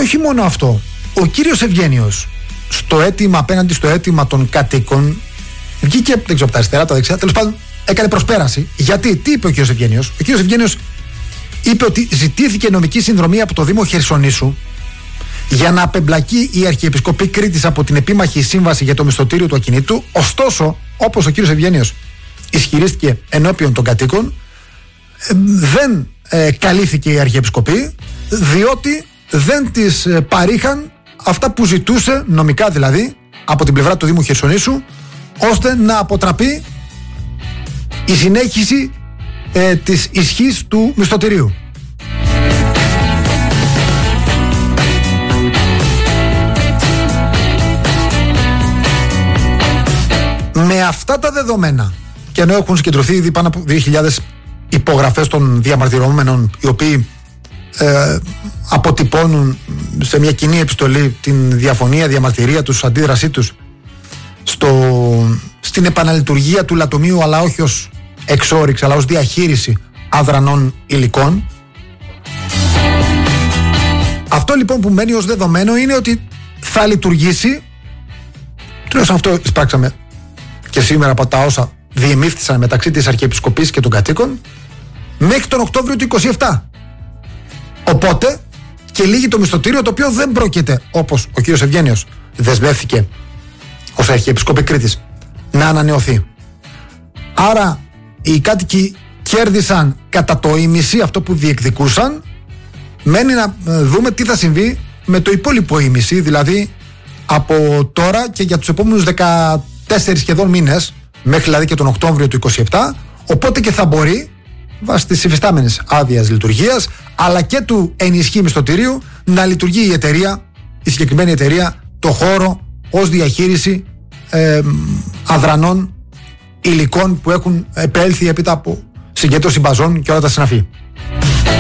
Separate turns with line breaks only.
Και όχι μόνο αυτό, ο κύριος Ευγένιος στο αίτημα, απέναντι στο αίτημα των κατοίκων, βγήκε, δεν ξέρω από τα αριστερά, τα δεξιά, τέλος πάντων έκανε προσπέραση. Γιατί, τι είπε ο κύριος Ευγένιος? Ο κύριος Ευγένιος είπε ότι ζητήθηκε νομική συνδρομή από το Δήμο Χερσονήσου για να απεμπλακεί η Αρχιεπισκοπή Κρήτης από την επίμαχη σύμβαση για το μισθωτήριο του ακινήτου. Ωστόσο, όπως ο κύριος Ευγένιος ισχυρίστηκε ενώπιον των κατοίκων, δεν καλύφθηκε η Αρχιεπισκοπή, διότι δεν της παρήχαν αυτά που ζητούσε, νομικά δηλαδή, από την πλευρά του Δήμου Χερσονήσου, ώστε να αποτραπεί η συνέχιση της ισχύς του μισθωτηρίου. Με αυτά τα δεδομένα, και ενώ έχουν συγκεντρωθεί ήδη πάνω από 2.000 υπογραφές των διαμαρτυρόμενων, οι οποίοι αποτυπώνουν σε μια κοινή επιστολή την διαφωνία, διαμαρτυρία τους, αντίδρασή τους στην επαναλειτουργία του λατομείου, αλλά όχι ως εξόρυξη, αλλά ως διαχείριση αδρανών υλικών. Αυτό λοιπόν που μένει ως δεδομένο είναι ότι θα λειτουργήσει, τουλάχιστον αυτό εισπράξαμε και σήμερα από τα όσα διεμήφθησαν μεταξύ της Αρχιεπισκοπής και των κατοίκων, μέχρι τον Οκτώβριο του 27. Οπότε και λύγει το μισθωτήριο, το οποίο δεν πρόκειται, όπως ο κύριος Ευγένιος δεσμεύθηκε ως Αρχιεπισκοπή Κρήτης, να ανανεωθεί. Άρα οι κάτοικοι κέρδισαν κατά το ήμιση αυτό που διεκδικούσαν. Μένει να δούμε τι θα συμβεί με το υπόλοιπο ήμιση, δηλαδή από τώρα και για τους επόμενους 14 σχεδόν μήνες, μέχρι δηλαδή και τον Οκτώβριο του 27, οπότε και θα μπορεί βάσει της υφιστάμενης άδειας λειτουργίας, αλλά και του ενισχύ μισθωτηρίου, να λειτουργεί η εταιρεία, η συγκεκριμένη εταιρεία, το χώρο ως διαχείριση αδρανών υλικών που έχουν επέλθει έπειτα από συγκέντρωση μπαζών και όλα τα συναφή.